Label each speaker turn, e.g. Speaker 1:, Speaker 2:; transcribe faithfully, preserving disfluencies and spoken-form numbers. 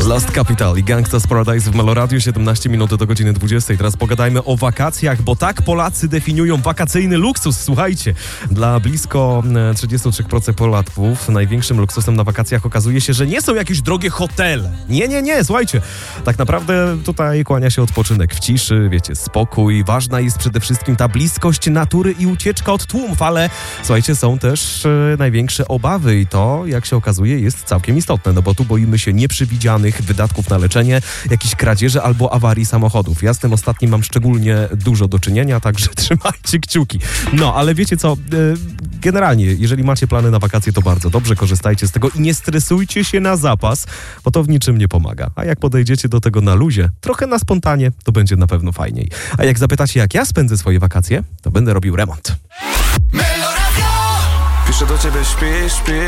Speaker 1: Lost Capital i Gangsta's Paradise w Meloradiu, siedemnaście minut do godziny dwudziestej. Teraz pogadajmy o wakacjach, bo tak Polacy definiują wakacyjny luksus. Słuchajcie, dla blisko trzydzieści trzy procent Polaków największym luksusem na wakacjach okazuje się, że nie są jakieś drogie hotele. Nie, nie, nie, słuchajcie. Tak naprawdę tutaj kłania się odpoczynek w ciszy, wiecie, spokój. Ważna jest przede wszystkim ta bliskość natury i ucieczka od tłumów, ale słuchajcie, są też e, największe obawy i to, jak się okazuje, jest całkiem istotne, no bo tu boimy się nieprzewidzianych wydatków na leczenie, jakichś kradzieży albo awarii samochodów. Ja z tym ostatnim mam szczególnie dużo do czynienia, także trzymajcie kciuki. No, ale wiecie co, generalnie, jeżeli macie plany na wakacje, to bardzo dobrze, korzystajcie z tego i nie stresujcie się na zapas, bo to w niczym nie pomaga. A jak podejdziecie do tego na luzie, trochę na spontanie, to będzie na pewno fajniej. A jak zapytacie, jak ja spędzę swoje wakacje, to będę robił remont.
Speaker 2: Piszę do ciebie, śpi, śpi.